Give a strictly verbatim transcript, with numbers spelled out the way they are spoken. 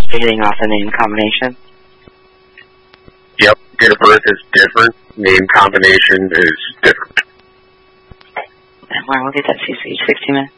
investigating off the name combination? Yep, date of birth is different. Name combination is different. Well, we'll get that C C H sixteen minutes.